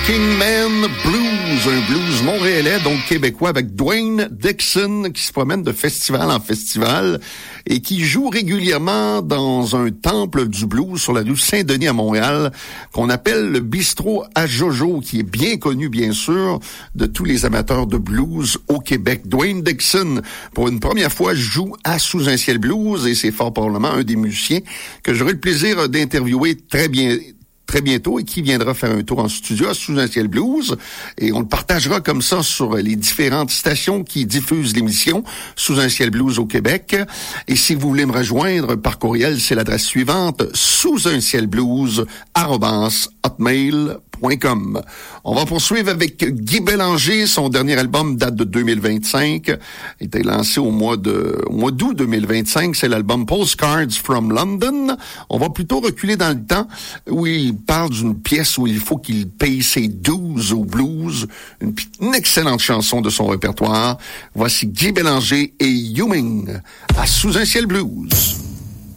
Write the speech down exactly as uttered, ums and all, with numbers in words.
Working Man Blues, un blues montréalais, donc québécois, avec Dwayne Dixon, qui se promène de festival en festival et qui joue régulièrement dans un temple du blues sur la rue Saint-Denis à Montréal, qu'on appelle le Bistrot à Jojo, qui est bien connu, bien sûr, de tous les amateurs de blues au Québec. Dwayne Dixon, pour une première fois, joue à Sous un ciel blues et c'est fort probablement un des musiciens que j'aurai le plaisir d'interviewer très bien très bientôt et qui viendra faire un tour en studio à Sous un ciel blues et on le partagera comme ça sur les différentes stations qui diffusent l'émission Sous un ciel blues au Québec. Et si vous voulez me rejoindre par courriel, c'est l'adresse suivante, sous un ciel blues arobase hotmail point com. On va poursuivre avec Guy Bélanger. Son dernier album date de deux mille vingt-cinq. Il était lancé au mois de, au mois d'août deux mille vingt-cinq. C'est l'album Postcards from London. On va plutôt reculer dans le temps où il parle d'une pièce où il faut qu'il paye ses dues au blues. Une, une excellente chanson de son répertoire. Voici Guy Bélanger et Yu Ming à Sous un ciel blues.